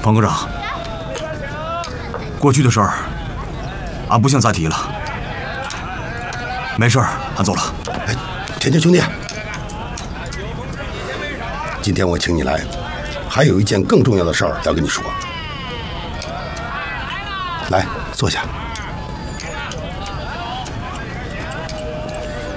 庞科长，过去的事儿，俺不想再提了。没事儿，俺走了。 哎，田家兄弟，今天我请你来，还有一件更重要的事儿要跟你说。来，坐下。